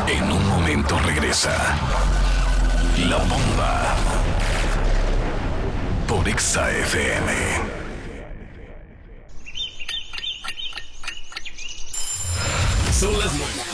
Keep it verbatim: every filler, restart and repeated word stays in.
En un momento regresa La Bomba por Exa F M. Son las nueve.